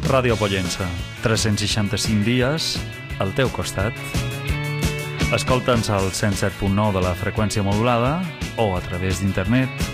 Ràdio Pollença, 365 dies al teu costat. Escolta'ns al 107.9 de la freqüència modulada o a través d'internet